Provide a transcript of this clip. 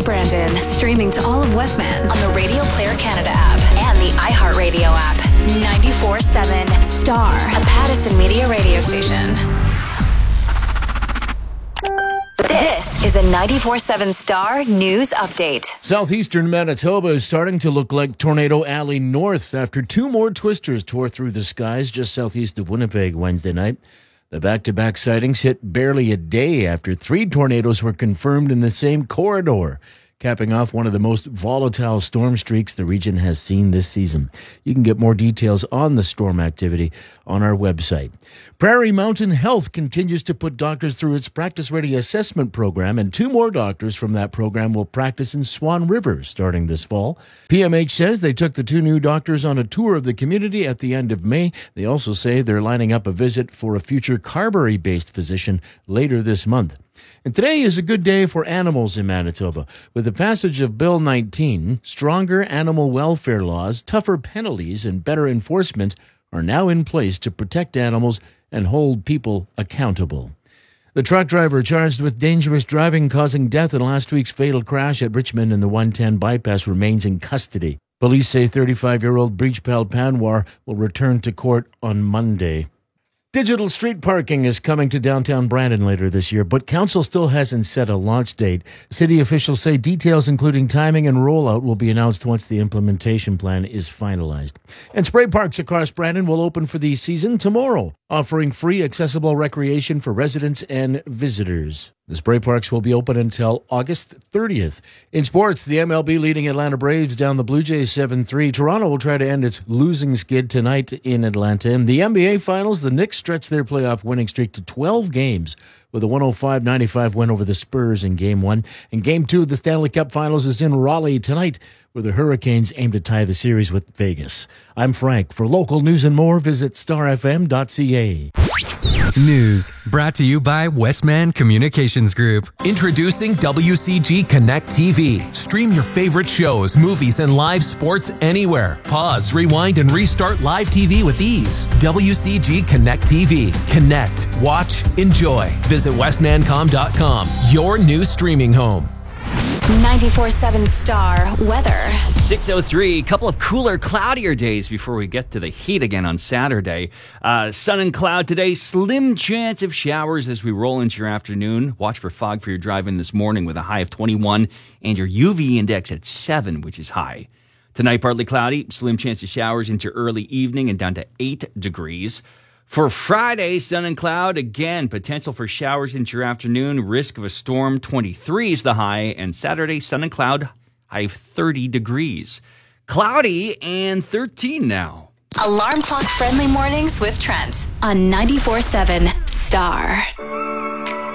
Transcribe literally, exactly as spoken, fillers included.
of Brandon. Streaming to all of Westman on the Radio Player Canada app and the iHeartRadio app. ninety-four seven Star, a Pattison Media radio station. This is a ninety-four seven Star News Update. Southeastern Manitoba is starting to look like Tornado Alley North after two more twisters tore through the skies just southeast of Winnipeg Wednesday night. The back-to-back sightings hit barely a day after three tornadoes were confirmed in the same corridor, capping off one of the most volatile storm streaks the region has seen this season. You can get more details on the storm activity on our website. Prairie Mountain Health continues to put doctors through its Practice Ready assessment program, and two more doctors from that program will practice in Swan River starting this fall. P M H says they took the two new doctors on a tour of the community at the end of May. They also say they're lining up a visit for a future Carberry-based physician later this month. And today is a good day for animals in Manitoba. With the passage of Bill nineteen, stronger animal welfare laws, tougher penalties, and better enforcement are now in place to protect animals and hold people accountable. The truck driver charged with dangerous driving causing death in last week's fatal crash at Richmond in the one ten bypass remains in custody. Police say thirty-five-year-old Breachpal Panwar will return to court on Monday. Digital street parking is coming to downtown Brandon later this year, but council still hasn't set a launch date. City officials say details including timing and rollout will be announced once the implementation plan is finalized. And spray parks across Brandon will open for the season tomorrow, offering free accessible recreation for residents and visitors. The spray parks will be open until August thirtieth. In sports, the M L B leading Atlanta Braves down the Blue Jays seven three. Toronto will try to end its losing skid tonight in Atlanta. In the N B A Finals, the Knicks stretched their playoff winning streak to twelve games with a one oh five ninety-five win over the Spurs in Game one. And Game two of the Stanley Cup Finals is in Raleigh tonight, where the Hurricanes aim to tie the series with Vegas. I'm Frank. For local news and more, visit star f m dot c a. News brought to you by Westman Communications Group. Introducing W C G Connect T V. Stream your favorite shows, movies, and live sports anywhere. Pause, rewind, and restart live T V with ease. W C G Connect T V. Connect, watch, enjoy. Visit westman com dot com, your new streaming home. ninety-four seven Star Weather. six oh three, a couple of cooler, cloudier days before we get to the heat again on Saturday. Uh, sun and cloud today, slim chance of showers as we roll into your afternoon. Watch for fog for your drive-in this morning with a high of twenty-one and your U V index at seven, which is high. Tonight, partly cloudy, slim chance of showers into early evening and down to eight degrees. For Friday, sun and cloud, again, potential for showers into your afternoon, risk of a storm, twenty-three is the high, and Saturday, sun and cloud, high of thirty degrees. Cloudy and thirteen now. Alarm clock friendly mornings with Trent on ninety-four seven Star.